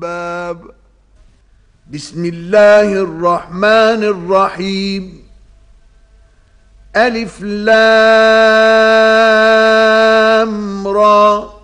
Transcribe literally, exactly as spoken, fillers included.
باب بسم الله الرحمن الرحيم. ألف لام را